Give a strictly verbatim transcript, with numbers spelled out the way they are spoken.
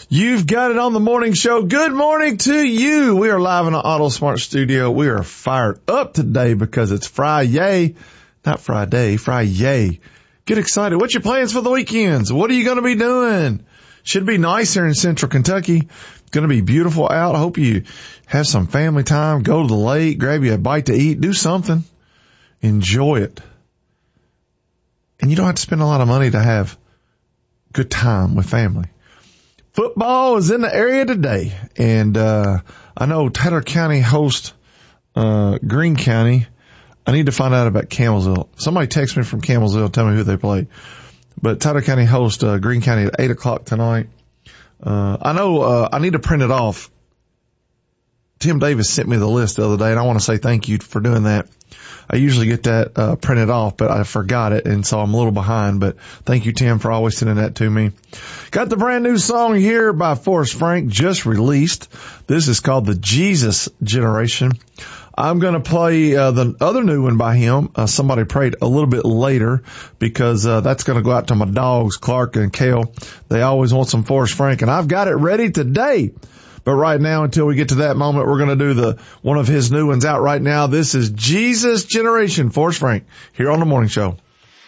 You've got it on the morning show. Good morning to you. We are live in the Auto Smart studio. We are fired up today because it's Friday, not Friday, Friday. Get excited. What's your plans for the weekends? What are you going to be doing? Should be nice here in Central Kentucky. Going to be beautiful out. I hope you have some family time. Go to the lake, grab you a bite to eat, do something. Enjoy it. And you don't have to spend a lot of money to have good time with family. Football is in the area today, and uh I know Taylor County hosts uh Greene County. I need to find out about Campbellsville. Somebody text me from Campbellsville, tell me who they play. But Taylor County hosts uh, Greene County at eight o'clock tonight. Uh I know uh I need to print it off. Tim Davis sent me the list the other day, and I want to say thank you for doing that. I usually get that uh printed off, but I forgot it, and so I'm a little behind. But thank you, Tim, for always sending that to me. Got the brand new song here by Forrest Frank, just released. This is called The Jesus Generation. I'm going to play uh, the other new one by him, uh, Somebody Prayed, a little bit later, because uh, that's going to go out to my dogs, Clark and Kale. They always want some Forrest Frank, and I've got it ready today. But right now, until we get to that moment, we're going to do the one of his new ones out right now. This is Jesus Generation, Forrest Frank, here on The Morning Show.